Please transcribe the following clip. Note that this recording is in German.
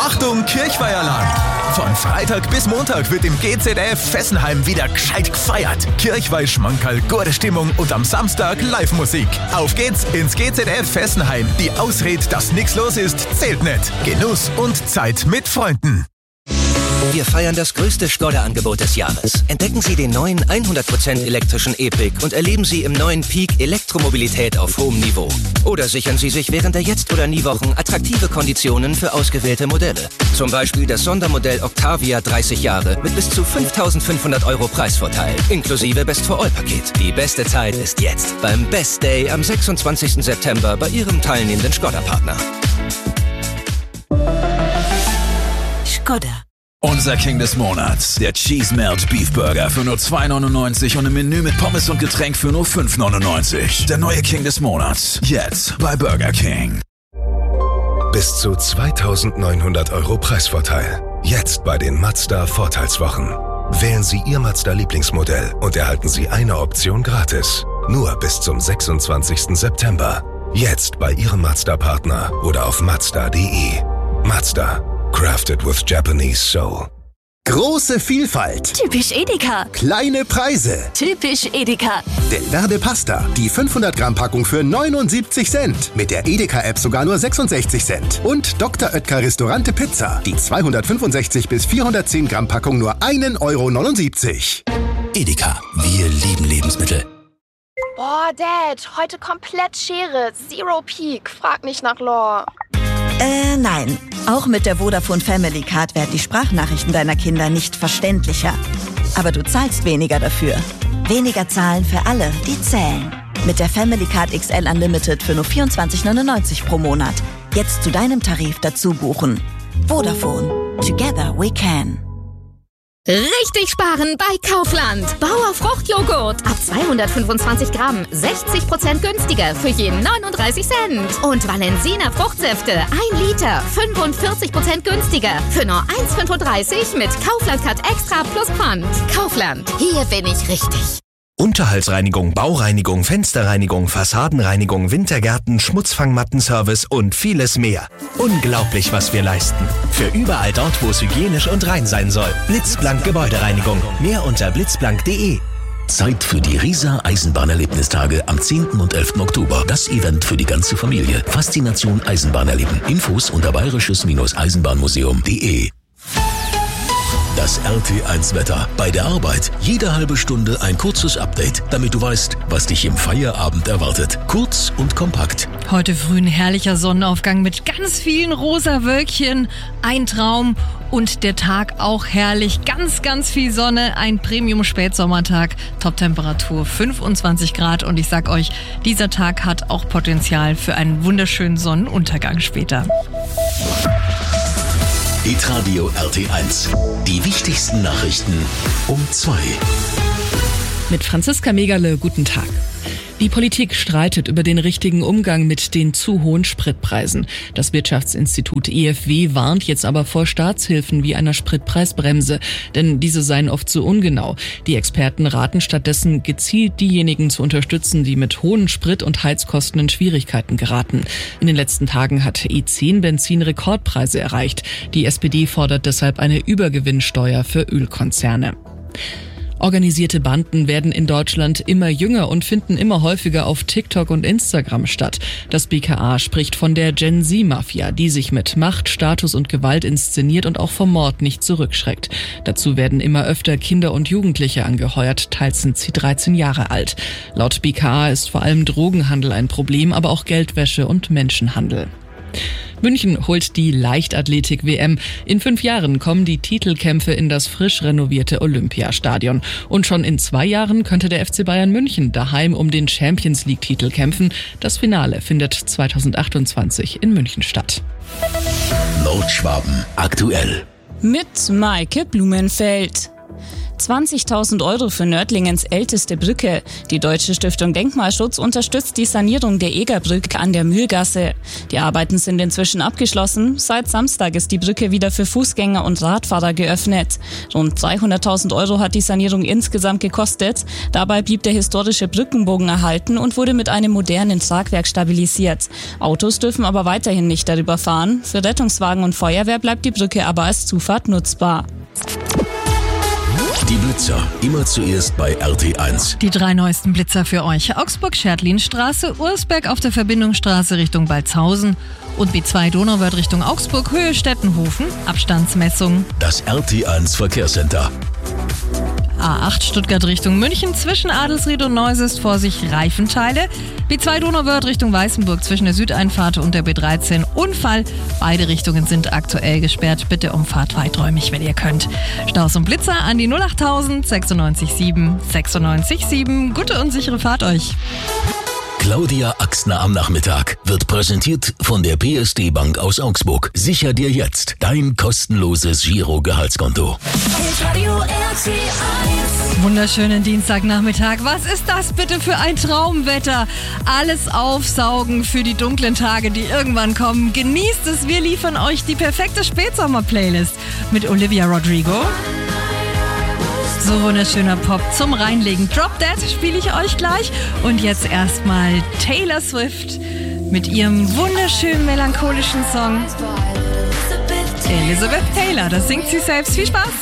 Achtung, Kirchweiheralarm! Von Freitag bis Montag wird im GZF Fessenheim wieder gescheit gefeiert. Kirchweih, Schmankerl, gute Stimmung und am Samstag Live-Musik. Auf geht's ins GZF Fessenheim. Die Ausrede, dass nichts los ist, zählt nicht. Genuss und Zeit mit Freunden. Wir feiern das größte Skoda-Angebot des Jahres. Entdecken Sie den neuen 100% elektrischen E-Pick und erleben Sie im neuen Peak Elektromobilität auf hohem Niveau. Oder sichern Sie sich während der Jetzt- oder Nie-Wochen attraktive Konditionen für ausgewählte Modelle. Zum Beispiel das Sondermodell Octavia 30 Jahre mit bis zu 5.500 € Preisvorteil, inklusive Best-for-All-Paket. Die beste Zeit ist jetzt, beim Best Day am 26. September bei Ihrem teilnehmenden Skoda-Partner. Skoda. Unser King des Monats, der Cheese Melt Beef Burger für nur 2,99 und ein Menü mit Pommes und Getränk für nur 5,99. Der neue King des Monats, jetzt bei Burger King. Bis zu 2.900 € Preisvorteil. Jetzt bei den Mazda Vorteilswochen. Wählen Sie Ihr Mazda-Lieblingsmodell und erhalten Sie eine Option gratis. Nur bis zum 26. September. Jetzt bei Ihrem Mazda-Partner oder auf Mazda.de. Mazda. Crafted with Japanese Soul. Große Vielfalt. Typisch Edeka. Kleine Preise. Typisch Edeka. Del Verde Pasta. Die 500 Gramm Packung für 79 Cent. Mit der Edeka-App sogar nur 66 Cent. Und Dr. Oetker Restaurante Pizza. Die 265 bis 410 Gramm Packung nur 1,79 €. Edeka. Wir lieben Lebensmittel. Boah, Dad, heute komplett Schere. Zero Peak. Frag nicht nach Lore. Nein. Auch mit der Vodafone Family Card werden die Sprachnachrichten deiner Kinder nicht verständlicher. Aber du zahlst weniger dafür. Weniger zahlen für alle, die zählen. Mit der Family Card XL Unlimited für nur 24,99 € pro Monat. Jetzt zu deinem Tarif dazu buchen. Vodafone. Together we can. Richtig sparen bei Kaufland. Bauer Fruchtjoghurt. Ab 225 Gramm 60% günstiger für je 39 Cent. Und Valensina Fruchtsäfte 1 Liter 45% günstiger für nur 1,35 € mit Kaufland-Card Extra plus Pfand. Kaufland. Hier bin ich richtig. Unterhaltsreinigung, Baureinigung, Fensterreinigung, Fassadenreinigung, Wintergärten, Schmutzfangmattenservice und vieles mehr. Unglaublich, was wir leisten. Für überall dort, wo es hygienisch und rein sein soll. Blitzblank Gebäudereinigung. Mehr unter blitzblank.de. Zeit für die Riesa Eisenbahnerlebnistage am 10. und 11. Oktober. Das Event für die ganze Familie. Faszination Eisenbahn erleben. Infos unter bayerisches-eisenbahnmuseum.de. Das RT1-Wetter. Bei der Arbeit jede halbe Stunde ein kurzes Update, damit du weißt, was dich im Feierabend erwartet. Kurz und kompakt. Heute früh ein herrlicher Sonnenaufgang mit ganz vielen rosa Wölkchen. Ein Traum und der Tag auch herrlich. Ganz, ganz viel Sonne. Ein Premium-Spätsommertag. Toptemperatur 25 Grad. Und ich sag euch, dieser Tag hat auch Potenzial für einen wunderschönen Sonnenuntergang später. Hitradio RT1. Die wichtigsten Nachrichten um 2. Mit Franziska Megerle, guten Tag. Die Politik streitet über den richtigen Umgang mit den zu hohen Spritpreisen. Das Wirtschaftsinstitut EFW warnt jetzt aber vor Staatshilfen wie einer Spritpreisbremse, denn diese seien oft zu ungenau. Die Experten raten stattdessen, gezielt diejenigen zu unterstützen, die mit hohen Sprit- und Heizkosten in Schwierigkeiten geraten. In den letzten Tagen hat E10-Benzin Rekordpreise erreicht. Die SPD fordert deshalb eine Übergewinnsteuer für Ölkonzerne. Organisierte Banden werden in Deutschland immer jünger und finden immer häufiger auf TikTok und Instagram statt. Das BKA spricht von der Gen-Z-Mafia, die sich mit Macht, Status und Gewalt inszeniert und auch vom Mord nicht zurückschreckt. Dazu werden immer öfter Kinder und Jugendliche angeheuert, teils sind sie 13 Jahre alt. Laut BKA ist vor allem Drogenhandel ein Problem, aber auch Geldwäsche und Menschenhandel. München holt die Leichtathletik-WM. In 5 Jahren kommen die Titelkämpfe in das frisch renovierte Olympiastadion. Und schon in 2 Jahren könnte der FC Bayern München daheim um den Champions-League-Titel kämpfen. Das Finale findet 2028 in München statt. Nordschwaben aktuell. Mit Maike Blumenfeld. 20.000 € für Nördlingens älteste Brücke. Die Deutsche Stiftung Denkmalschutz unterstützt die Sanierung der Egerbrücke an der Mühlgasse. Die Arbeiten sind inzwischen abgeschlossen. Seit Samstag ist die Brücke wieder für Fußgänger und Radfahrer geöffnet. Rund 300.000 € hat die Sanierung insgesamt gekostet. Dabei blieb der historische Brückenbogen erhalten und wurde mit einem modernen Tragwerk stabilisiert. Autos dürfen aber weiterhin nicht darüber fahren. Für Rettungswagen und Feuerwehr bleibt die Brücke aber als Zufahrt nutzbar. Die Blitzer, immer zuerst bei RT1. Die 3 neuesten Blitzer für euch. Augsburg-Schertlinstraße, Ursberg auf der Verbindungsstraße Richtung Balzhausen und B2 Donauwörth Richtung Augsburg, Höhe Stettenhofen, Abstandsmessung. Das RT1 Verkehrscenter. A8 Stuttgart Richtung München, zwischen Adelsried und Neuss Vorsicht Reifenteile. B2 Donauwörth Richtung Weißenburg zwischen der Südeinfahrt und der B13 Unfall. Beide Richtungen sind aktuell gesperrt. Bitte umfahrt weiträumig, wenn ihr könnt. Staus und Blitzer an die 08000 96 7 96 7. Gute und sichere Fahrt euch. Claudia Axner am Nachmittag wird präsentiert von der PSD Bank aus Augsburg. Sicher dir jetzt dein kostenloses Giro-Gehaltskonto. Wunderschönen Dienstagnachmittag. Was ist das bitte für ein Traumwetter? Alles aufsaugen für die dunklen Tage, die irgendwann kommen. Genießt es, wir liefern euch die perfekte Spätsommer-Playlist mit Olivia Rodrigo. So wunderschöner Pop zum Reinlegen. Drop Dead spiele ich euch gleich. Und jetzt erstmal Taylor Swift mit ihrem wunderschönen melancholischen Song Elizabeth Taylor. Das singt sie selbst. Viel Spaß!